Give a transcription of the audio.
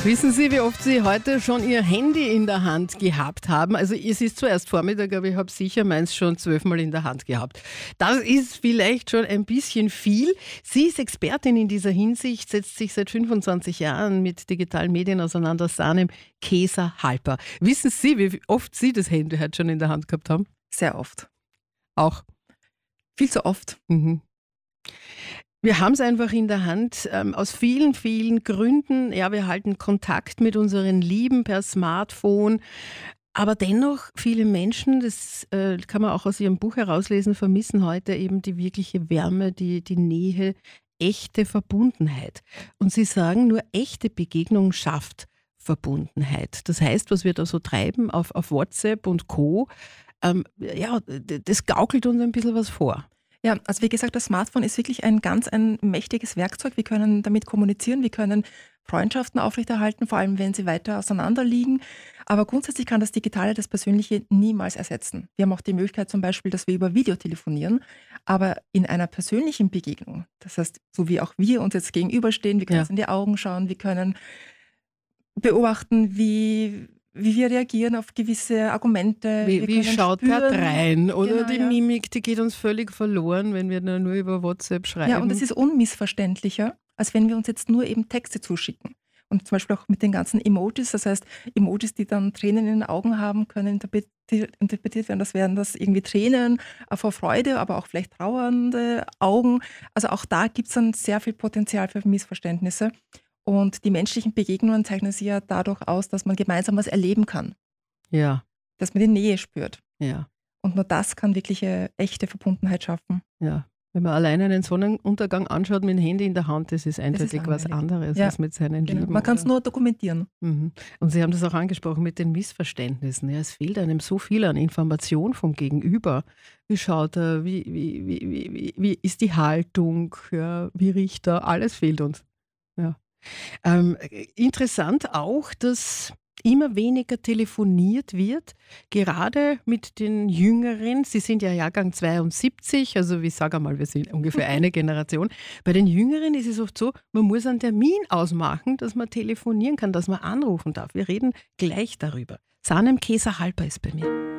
Wissen Sie, wie oft Sie heute schon Ihr Handy in der Hand gehabt haben? Also es ist zuerst Vormittag, aber ich habe sicher meins schon 12-mal in der Hand gehabt. Das ist vielleicht schon ein bisschen viel. Sie ist Expertin in dieser Hinsicht, setzt sich seit 25 Jahren mit digitalen Medien auseinander, Sanem Keser-Halper. Wissen Sie, wie oft Sie das Handy heute schon in der Hand gehabt haben? Sehr oft. Auch. Viel zu oft. Mhm. Wir haben es einfach in der Hand, aus vielen, vielen Gründen. Ja, wir halten Kontakt mit unseren Lieben per Smartphone. Aber dennoch, viele Menschen, das kann man auch aus Ihrem Buch herauslesen, vermissen heute eben die wirkliche Wärme, die Nähe, echte Verbundenheit. Und Sie sagen, nur echte Begegnung schafft Verbundenheit. Das heißt, was wir da so treiben auf WhatsApp und Co., das gaukelt uns ein bisschen was vor. Ja, also wie gesagt, das Smartphone ist wirklich ein mächtiges Werkzeug. Wir können damit kommunizieren, wir können Freundschaften aufrechterhalten, vor allem wenn sie weiter auseinander liegen. Aber grundsätzlich kann das Digitale das Persönliche niemals ersetzen. Wir haben auch die Möglichkeit zum Beispiel, dass wir über Video telefonieren, aber in einer persönlichen Begegnung, das heißt, so wie auch wir uns jetzt gegenüberstehen, wir können uns in die Augen schauen, wir können beobachten, wie wir reagieren auf gewisse Argumente. Wie schaut der rein? Oder Genau, die Mimik, die geht uns völlig verloren, wenn wir nur über WhatsApp schreiben. Ja, und es ist unmissverständlicher, als wenn wir uns jetzt nur eben Texte zuschicken. Und zum Beispiel auch mit den ganzen Emojis, das heißt Emojis, die dann Tränen in den Augen haben, können interpretiert werden. Das wären das irgendwie Tränen vor Freude, aber auch vielleicht trauernde Augen. Also auch da gibt es dann sehr viel Potenzial für Missverständnisse. Und die menschlichen Begegnungen zeichnen sich ja dadurch aus, dass man gemeinsam was erleben kann. Ja. Dass man die Nähe spürt. Ja. Und nur das kann wirkliche, echte Verbundenheit schaffen. Ja. Wenn man alleine einen Sonnenuntergang anschaut mit dem Handy in der Hand, das ist eindeutig was anderes als mit seinen Lieben. Man kann es nur dokumentieren. Mhm. Und Sie haben das auch angesprochen mit den Missverständnissen. Ja, es fehlt einem so viel an Information vom Gegenüber. Wie schaut er? Wie ist die Haltung? Ja, wie riecht er? Alles fehlt uns. Ja. Interessant auch, dass immer weniger telefoniert wird, gerade mit den Jüngeren. Sie sind ja Jahrgang 72, also ich sage einmal, wir sind ungefähr eine Generation. Bei den Jüngeren ist es oft so, man muss einen Termin ausmachen, dass man telefonieren kann, dass man anrufen darf. Wir reden gleich darüber. Sanem Keser-Halper ist bei mir.